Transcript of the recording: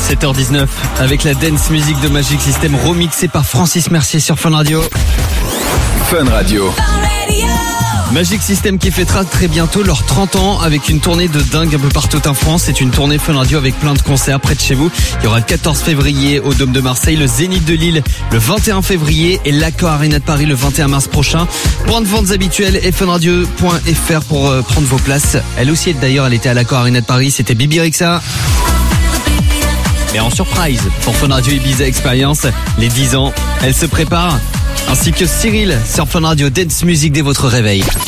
7h19 avec la dance music de Magic System remixée par Francis Mercier sur Fun Radio. Fun Radio. Magic System qui fêtera très bientôt leurs 30 ans avec une tournée de dingue un peu partout en France. C'est une tournée Fun Radio avec plein de concerts près de chez vous. Il y aura le 14 février au Dôme de Marseille, le Zénith de Lille le 21 février et l'Accor Arena de Paris le 21 mars prochain. Point de vente habituel et funradio.fr pour prendre vos places. Elle aussi, d'ailleurs, elle était à l'Accor Arena de Paris. C'était Bibi Rexha. Et en surprise pour Fun Radio Ibiza Experience, les 10 ans, elle se prépare. Ainsi que Cyril sur Fun Radio Dance Music dès votre réveil.